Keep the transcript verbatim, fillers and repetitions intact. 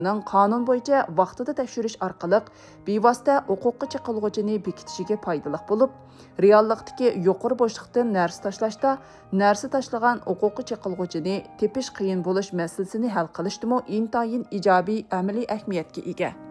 Ның qonun bo'yicha vaqtida tekshirish orqali bevosita huquqqa chiqilg'uvchini bekitishiga foydaliq bo'lib, reallikdagi yuqori bo'shliqdan narsa tashlashda narsa tashlagan huquqqa chiqilg'uvchini tepish qiyin bo'lish masalasini hal qilishdimi intayin ijobiy amaliy ahamiyatga ega.